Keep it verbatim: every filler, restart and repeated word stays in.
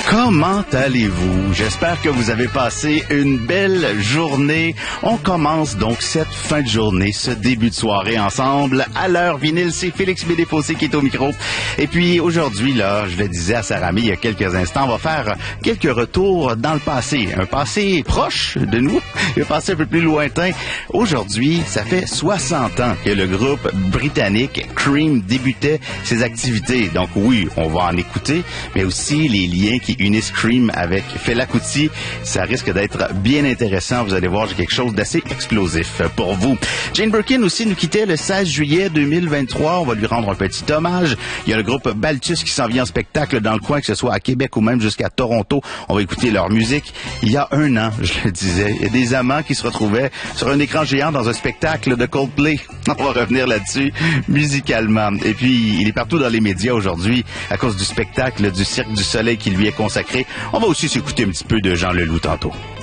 Comment allez-vous? J'espère que vous avez passé une belle journée. On commence donc cette fin de journée, ce début de soirée ensemble. À l'heure vinyle, c'est Félix Bédé-Fossé qui est au micro. Et puis aujourd'hui, là, je le disais à Sarah May il y a quelques instants, on va faire quelques retours dans le passé. Un passé proche de nous, un passé un peu plus lointain. Aujourd'hui, ça fait soixante ans que le groupe britannique Cream débutait ses activités. Donc oui, on va en écouter, mais aussi les liens qui unissent Cream avec Fela Kuti. Ça risque d'être bien intéressant. Vous allez voir, j'ai quelque chose d'assez explosif pour vous. Jane Birkin aussi nous quittait le seize juillet deux mille vingt-trois. On va lui rendre un petit hommage. Il y a le groupe Balthus qui s'en vient en spectacle dans le coin, que ce soit à Québec ou même jusqu'à Toronto. On va écouter leur musique. Il y a un an, je le disais, il y a des amants qui se retrouvaient sur un écran géant dans un spectacle de Coldplay. On va revenir là-dessus musicalement. Et puis, il est partout dans les médias aujourd'hui à cause du spectacle du Cirque du Soleil qui lui est consacré. On va aussi s'écouter un petit peu de Jean Leloup tantôt.